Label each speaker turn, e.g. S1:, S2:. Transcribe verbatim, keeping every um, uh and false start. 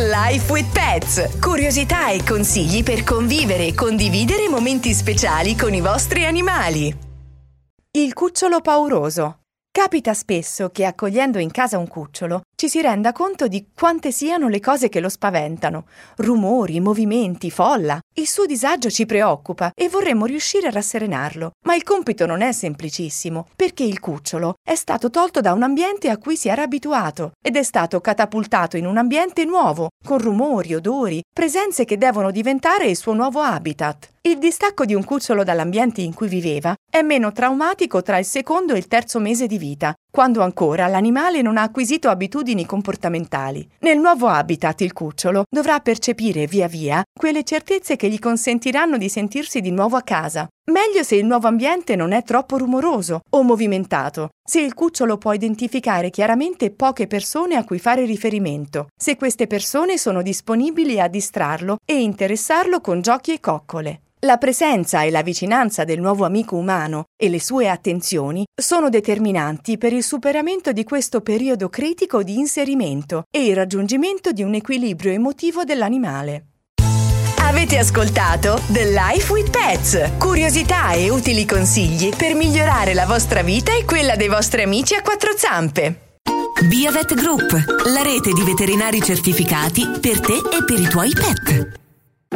S1: Life with Pets. Curiosità e consigli per convivere e condividere momenti speciali con i vostri animali.
S2: Il cucciolo pauroso. Capita spesso che accogliendo in casa un cucciolo ci si renda conto di quante siano le cose che lo spaventano. Rumori, movimenti, folla. Il suo disagio ci preoccupa e vorremmo riuscire a rasserenarlo. Ma il compito non è semplicissimo, perché il cucciolo è stato tolto da un ambiente a cui si era abituato ed è stato catapultato in un ambiente nuovo, con rumori, odori, presenze che devono diventare il suo nuovo habitat. Il distacco di un cucciolo dall'ambiente in cui viveva è meno traumatico tra il secondo e il terzo mese di vita, quando ancora l'animale non ha acquisito abitudini comportamentali. Nel nuovo habitat il cucciolo dovrà percepire via via quelle certezze che gli consentiranno di sentirsi di nuovo a casa. Meglio se il nuovo ambiente non è troppo rumoroso o movimentato, se il cucciolo può identificare chiaramente poche persone a cui fare riferimento, se queste persone sono disponibili a distrarlo e interessarlo con giochi e coccole. La presenza e la vicinanza del nuovo amico umano e le sue attenzioni sono determinanti per il superamento di questo periodo critico di inserimento e il raggiungimento di un equilibrio emotivo dell'animale.
S1: Avete ascoltato The Life with Pets. Curiosità e utili consigli per migliorare la vostra vita e quella dei vostri amici a quattro zampe.
S3: Biovet Group, la rete di veterinari certificati per te e per i tuoi pet.